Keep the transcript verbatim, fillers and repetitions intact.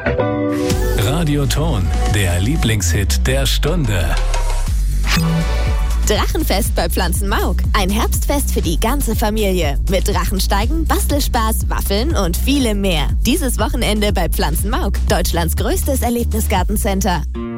Radioton, der Lieblingshit der Stunde. Drachenfest bei Pflanzenmauk. Ein Herbstfest für die ganze Familie. Mit Drachensteigen, Bastelspaß, Waffeln und vielem mehr. Dieses Wochenende bei Pflanzenmauk, Deutschlands größtes Erlebnisgartencenter.